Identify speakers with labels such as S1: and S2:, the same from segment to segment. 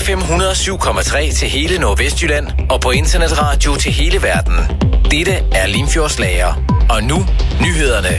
S1: FM 107,3 til hele Nordvestjylland og på internetradio til hele verden. Dette er Limfjordslager. Og nu nyhederne.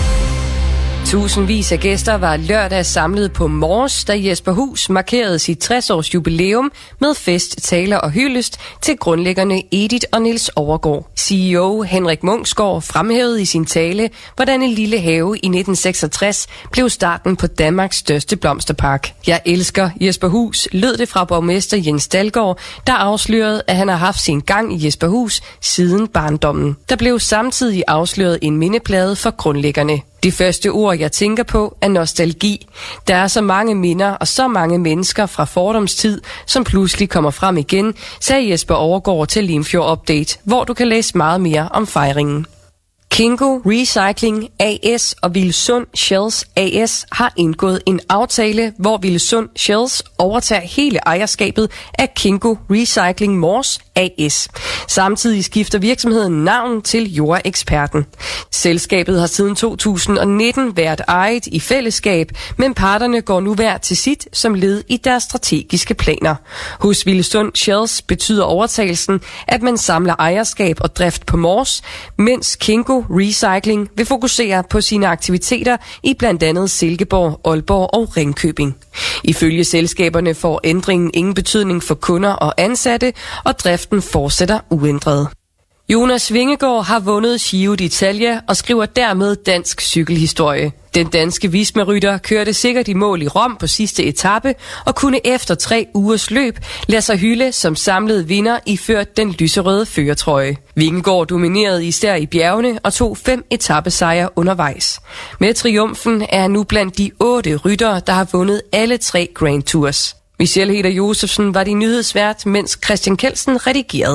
S2: Tusindvis af gæster var lørdag samlet på Mors, da Jesper Hus markerede sit 60-års jubilæum med fest, taler og hyldest til grundlæggerne Edith og Niels Overgaard. CEO Henrik Munksgaard fremhævede i sin tale, hvordan en lille have i 1966 blev starten på Danmarks største blomsterpark. Jeg elsker Jesper Hus, lød det fra borgmester Jens Dalgaard, der afslørede, at han har haft sin gang i Jesper Hus siden barndommen. Der blev samtidig afsløret en mindeplade for grundlæggerne. Det første ord, jeg tænker på, er nostalgi. Der er så mange minder og så mange mennesker fra fordomstid, som pludselig kommer frem igen, sagde Jesper Overgaard til Limfjord Update, hvor du kan læse meget mere om fejringen. Kingo Recycling AS og Vilsund Shells AS har indgået en aftale, hvor Vilsund Shells overtager hele ejerskabet af Kingo Recycling Mors AS. Samtidig skifter virksomheden navn til Jordeksperten. Selskabet har siden 2019 været ejet i fællesskab, men parterne går nu hver til sit som led i deres strategiske planer. Hos Vilsund Shells betyder overtagelsen, at man samler ejerskab og drift på Mors, mens Kingo Recycling vil fokusere på sine aktiviteter i blandt andet Silkeborg, Aalborg og Ringkøbing. Ifølge selskaberne får ændringen ingen betydning for kunder og ansatte, og driften fortsætter uændret. Jonas Vingegaard har vundet Giro d'Italia og skriver dermed dansk cykelhistorie. Den danske Visma-rytter kørte sikkert i mål i Rom på sidste etape og kunne efter 3 ugers løb lade sig hylde som samlet vinder iført den lyserøde førertrøje. Vingegaard dominerede især i bjergene og tog 5 etapesejre undervejs. Med triumfen er han nu blandt de 8 ryttere, der har vundet alle 3 Grand Tours. Michelle Heder Josefsen var din nyhedsvært, mens Christian Kelsen redigerede.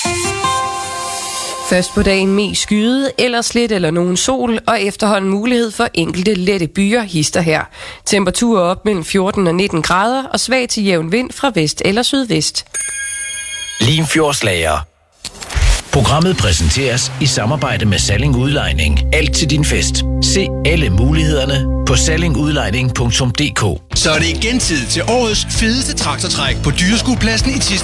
S2: Først på dagen mest skyde, ellers lidt eller nogen sol, og efterhånden mulighed for enkelte lette byer hister her. Temperaturer op mellem 14 og 19 grader, og svag til jævn vind fra vest eller sydvest.
S1: Limfjordslager. Programmet præsenteres i samarbejde med Salling Udlejning. Alt til din fest. Se alle mulighederne på sallingudlejning.dk.
S3: Så er det igen tid til årets fedeste traktortræk på Dyreskuepladsen i Thisted.